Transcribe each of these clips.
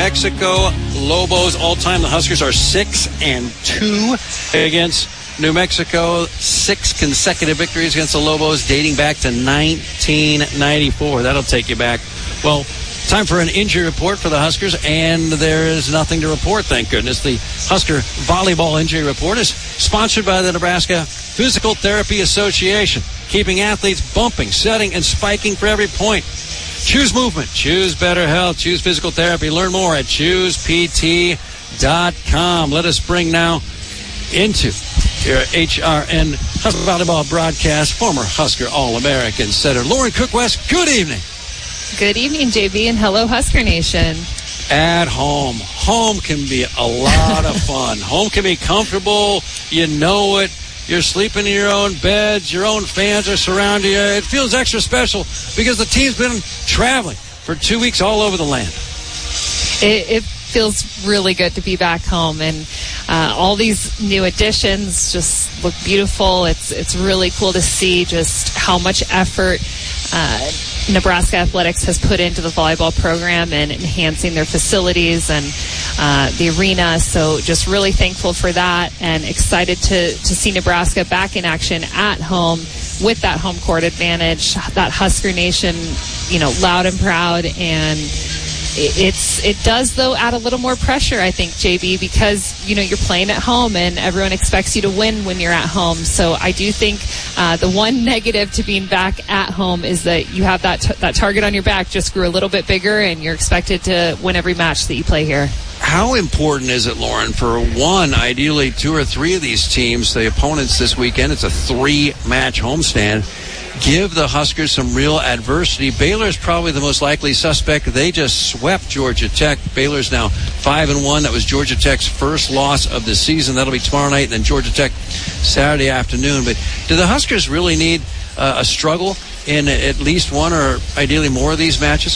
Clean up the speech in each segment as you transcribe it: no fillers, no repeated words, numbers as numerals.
Mexico Lobos. All time, the Huskers are 6-2 against New Mexico. 6 consecutive victories against the Lobos dating back to 1994. That'll take you back. Well, time for an injury report for the Huskers, and there is nothing to report, thank goodness. The Husker Volleyball Injury Report is sponsored by the Nebraska Physical Therapy Association, keeping athletes bumping, setting, and spiking for every point. Choose movement, choose better health, choose physical therapy. Learn more at choosept.com. Let us bring now into your HRN Husker Volleyball broadcast former Husker All-American setter Lauren Cook-West. Good evening. Good evening, JB, and hello, Husker Nation. At home. Home can be a lot of fun. Home can be comfortable. You know it. You're sleeping in your own beds. Your own fans are surrounding you. It feels extra special because the team's been traveling for 2 weeks all over the land. It feels really good to be back home, and all these new additions just look beautiful. It's really cool to see just how much effort Nebraska Athletics has put into the volleyball program and enhancing their facilities and the arena. So just really thankful for that, and excited to see Nebraska back in action at home with that home court advantage, that Husker Nation, loud and proud. And it does, though, add a little more pressure, I think, JB, because, you're playing at home and everyone expects you to win when you're at home. So I do think the one negative to being back at home is that you have that target on your back just grew a little bit bigger, and you're expected to win every match that you play here. How important is it, Lauren, for one, ideally 2 or 3 of these teams, the opponents this weekend, it's a 3-match homestand, give the Huskers some real adversity? Baylor's probably the most likely suspect. They just swept Georgia Tech. Baylor's now 5-1. That was Georgia Tech's first loss of the season. That'll be tomorrow night, and then Georgia Tech Saturday afternoon. But do the Huskers really need a struggle in at least one or ideally more of these matches?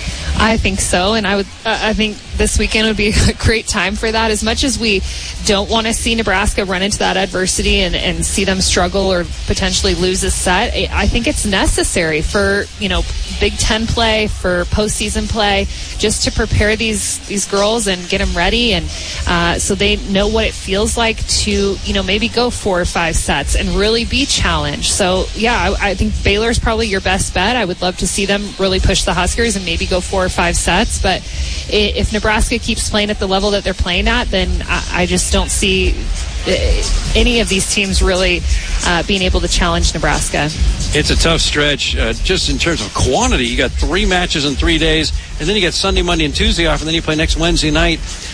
I think so, and I think this weekend would be a great time for that. As much as we don't want to see Nebraska run into that adversity and see them struggle or potentially lose a set, I think it's necessary for Big Ten play, for postseason play, just to prepare these girls and get them ready, and so they know what it feels like to maybe go 4 or 5 sets and really be challenged. So yeah, I think Baylor's probably your best bet. I would love to see them really push the Huskers and maybe go 4 or 5 sets, but if Nebraska keeps playing at the level that they're playing at, then I just don't see any of these teams really being able to challenge Nebraska. It's a tough stretch just in terms of quantity. You got 3 matches in 3 days, and then you got Sunday, Monday, and Tuesday off, and then you play next Wednesday night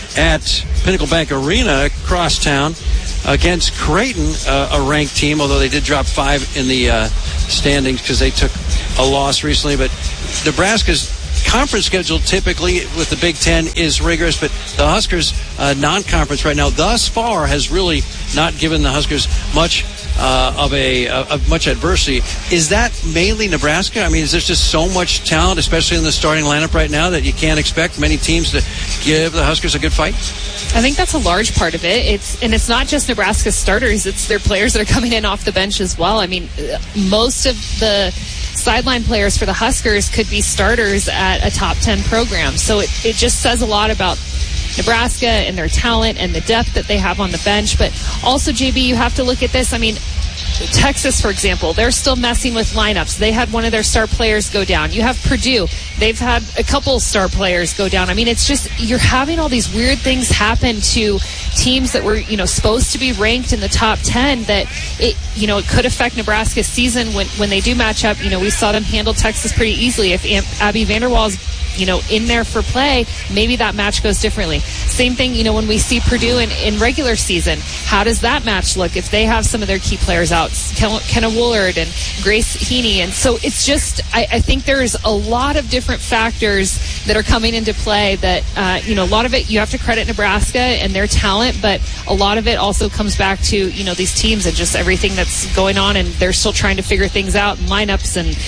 at Pinnacle Bank Arena, crosstown, against Creighton, a ranked team, although they did drop 5 in the standings because they took a loss recently. But Nebraska's conference schedule typically with the Big Ten is rigorous, but the Huskers non-conference right now thus far has really not given the Huskers much of much adversity. Is that mainly Nebraska? I mean, is there just so much talent, especially in the starting lineup right now, that you can't expect many teams to give the Huskers a good fight? I think that's a large part of it. It's not just Nebraska's starters, it's their players that are coming in off the bench as well. I mean, most of the sideline players for the Huskers could be starters at a top 10 program. So it just says a lot about Nebraska and their talent and the depth that they have on the bench. But also, JB, you have to look at this. I mean, Texas, for example, they're still messing with lineups. They had one of their star players go down. You have Purdue. They've had a couple star players go down. I mean, it's just you're having all these weird things happen to teams that were, supposed to be ranked in the top 10 that it could affect Nebraska's season when they do match up. We saw them handle Texas pretty easily. If Abby Vanderwaal's in there for play, maybe that match goes differently. Same thing, when we see Purdue in regular season, how does that match look if they have some of their key players out, Kenna Woolard and Grace Heaney? And so it's just, I think there's a lot of different factors that are coming into play that, a lot of it you have to credit Nebraska and their talent, but a lot of it also comes back to, these teams and just everything that's going on, and they're still trying to figure things out, and lineups and,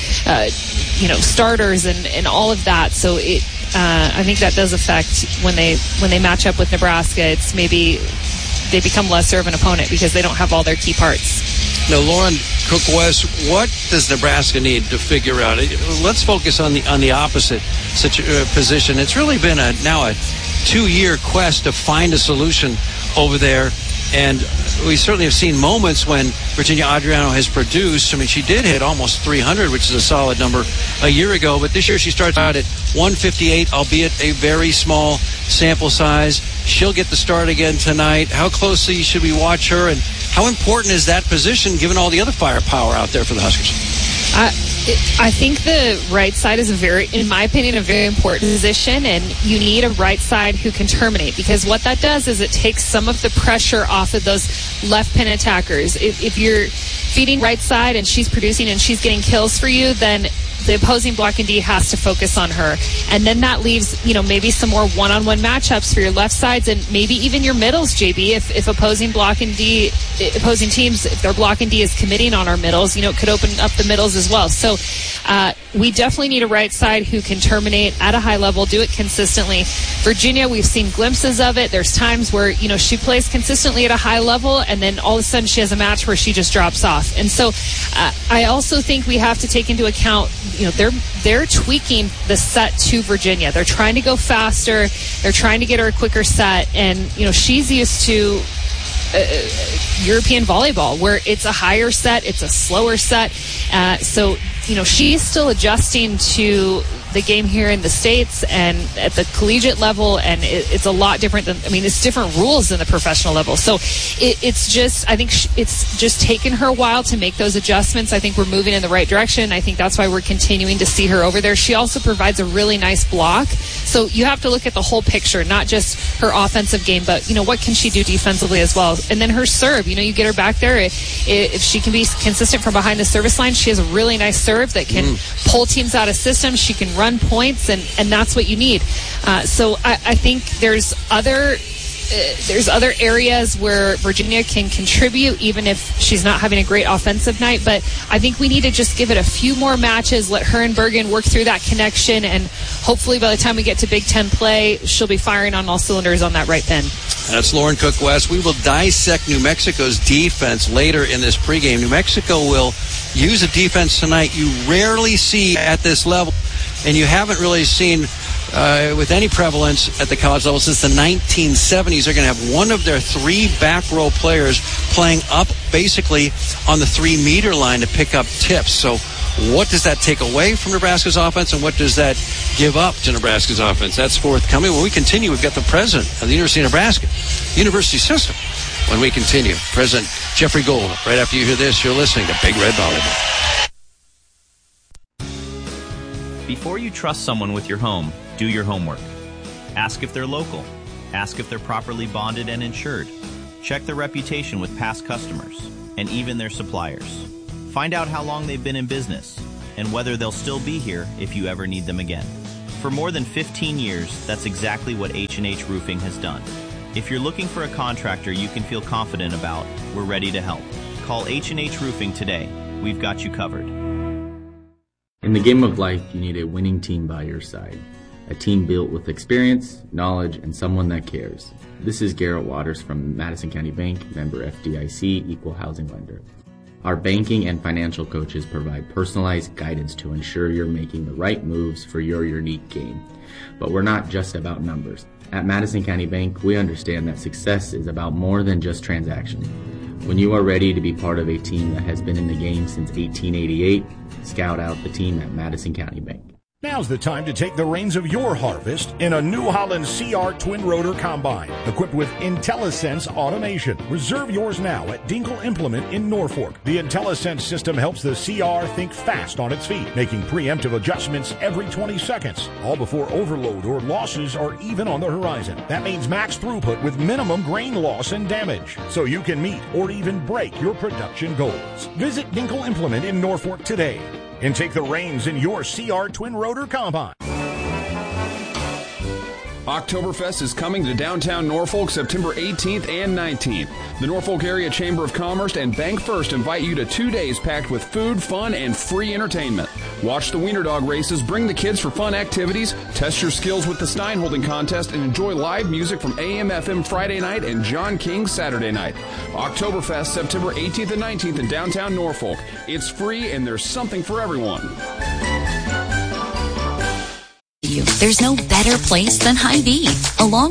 starters and all of that. So I think that does affect when they match up with Nebraska. It's maybe they become lesser of an opponent because they don't have all their key parts. Now, Lauren Cook-West, what does Nebraska need to figure out? Let's focus on the opposite position. It's really been now a 2-year quest to find a solution over there. And we certainly have seen moments when Virginia Adriano has produced. I mean, she did hit almost 300, which is a solid number a year ago. But this year she starts out at 158, albeit a very small sample size. She'll get the start again tonight. How closely should we watch her? And how important is that position given all the other firepower out there for the Huskers? I think the right side is in my opinion, a very important position, and you need a right side who can terminate, because what that does is it takes some of the pressure off of those left pin attackers. If you're feeding right side and she's producing and she's getting kills for you, then the opposing block and D has to focus on her. And then that leaves, maybe some more one-on-one matchups for your left sides and maybe even your middles, JB. If opposing teams, if their block and D is committing on our middles, it could open up the middles as well. So we definitely need a right side who can terminate at a high level, do it consistently. Virginia, we've seen glimpses of it. There's times where, she plays consistently at a high level, and then all of a sudden she has a match where she just drops off. And so I also think we have to take into account, they're tweaking the set to Virginia. They're trying to go faster. They're trying to get her a quicker set. And, she's used to European volleyball where it's a higher set, it's a slower set. So she's still adjusting to the game here in the States and at the collegiate level, and it's a lot different than, it's different rules than the professional level. So it's just, I think it's just taken her a while to make those adjustments. I think we're moving in the right direction. I think that's why we're continuing to see her over there. She also provides a really nice block. So you have to look at the whole picture, not just her offensive game, but, what can she do defensively as well? And then her serve, you get her back there. If she can be consistent from behind the service line, she has a really nice serve that can pull teams out of systems. She can run points, and that's what you need. So I think there's other areas where Virginia can contribute, even if she's not having a great offensive night. But I think we need to just give it a few more matches, let her and Bergen work through that connection, and hopefully by the time we get to Big Ten play, she'll be firing on all cylinders on that right pin. That's Lauren Cook West. We will dissect New Mexico's defense later in this pregame. New Mexico will use a defense tonight you rarely see at this level, and you haven't really seen with any prevalence at the college level since the 1970s. They're going to have one of their 3 back row players playing up basically on the 3-meter line to pick up tips. So what does that take away from Nebraska's offense, and what does that give up to Nebraska's offense? That's forthcoming. When we continue, we've got the president of the University of Nebraska University System. When we continue, President Jeffrey Gold. Right after you hear this, you're listening to Big Red Volleyball. Before you trust someone with your home, do your homework. Ask if they're local. Ask if they're properly bonded and insured. Check their reputation with past customers and even their suppliers. Find out how long they've been in business and whether they'll still be here if you ever need them again. For more than 15 years, that's exactly what H&H Roofing has done. If you're looking for a contractor you can feel confident about, we're ready to help. Call H&H Roofing today. We've got you covered. In the game of life, you need a winning team by your side. A team built with experience, knowledge, and someone that cares. This is Garrett Waters from Madison County Bank, member FDIC, equal housing lender. Our banking and financial coaches provide personalized guidance to ensure you're making the right moves for your unique game. But we're not just about numbers. At Madison County Bank, we understand that success is about more than just transactions. When you are ready to be part of a team that has been in the game since 1888, scout out the team at Madison County Bank. Now's the time to take the reins of your harvest in a New Holland CR Twin Rotor Combine, equipped with IntelliSense automation. Reserve yours now at Dinkle Implement in Norfolk. The IntelliSense system helps the CR think fast on its feet, making preemptive adjustments every 20 seconds, all before overload or losses are even on the horizon. That means max throughput with minimum grain loss and damage, so you can meet or even break your production goals. Visit Dinkle Implement in Norfolk today and take the reins in your CR Twin Rotor Combine. Oktoberfest is coming to downtown Norfolk September 18th and 19th. The Norfolk Area Chamber of Commerce and Bank First invite you to 2 days packed with food, fun, and free entertainment. Watch the Wiener Dog races, bring the kids for fun activities, test your skills with the Steinholding contest, and enjoy live music from AM/FM Friday night and John King Saturday night. Oktoberfest September 18th and 19th in downtown Norfolk. It's free and there's something for everyone. There's no better place than Hy-Vee. Along